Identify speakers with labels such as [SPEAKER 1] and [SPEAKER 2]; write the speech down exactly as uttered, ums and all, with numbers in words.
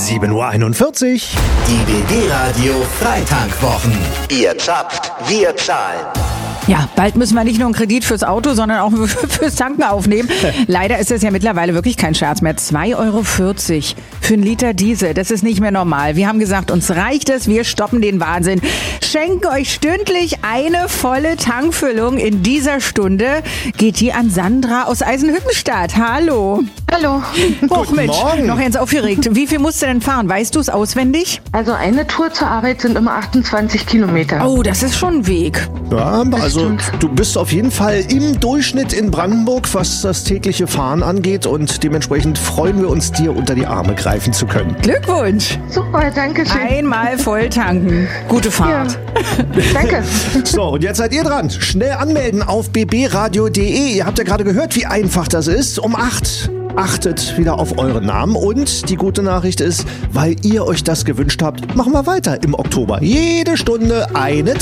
[SPEAKER 1] sieben Uhr einundvierzig.
[SPEAKER 2] Die B B-Radio Freitankwochen. Ihr zappt, wir zahlen.
[SPEAKER 3] Ja, bald müssen wir nicht nur einen Kredit fürs Auto, sondern auch fürs Tanken aufnehmen. Leider ist es ja mittlerweile wirklich kein Scherz mehr. zwei Euro vierzig für einen Liter Diesel, das ist nicht mehr normal. Wir haben gesagt, uns reicht es, wir stoppen den Wahnsinn. Schenken euch stündlich eine volle Tankfüllung. In dieser Stunde geht die an Sandra aus Eisenhüttenstadt. Hallo.
[SPEAKER 4] Hallo.
[SPEAKER 3] Och Mensch,
[SPEAKER 1] Morgen.
[SPEAKER 3] noch ganz aufgeregt. Wie viel musst du denn fahren? Weißt du es auswendig?
[SPEAKER 4] Also eine Tour zur Arbeit sind immer achtundzwanzig Kilometer.
[SPEAKER 3] Oh, das ist schon ein Weg.
[SPEAKER 1] Ja, also
[SPEAKER 4] stimmt.
[SPEAKER 1] du bist auf jeden Fall im Durchschnitt in Brandenburg, was das tägliche Fahren angeht, und dementsprechend freuen wir uns, dir unter die Arme greifen zu können.
[SPEAKER 3] Glückwunsch.
[SPEAKER 4] Super, danke schön.
[SPEAKER 3] Einmal voll tanken. Gute
[SPEAKER 4] Ja,
[SPEAKER 3] Fahrt.
[SPEAKER 4] danke.
[SPEAKER 1] So, und jetzt seid ihr dran. Schnell anmelden auf b b radio punkt d e. Ihr habt ja gerade gehört, wie einfach das ist. Um acht. Achtet wieder auf euren Namen, und die gute Nachricht ist, weil ihr euch das gewünscht habt, machen wir weiter im Oktober. Jede Stunde eine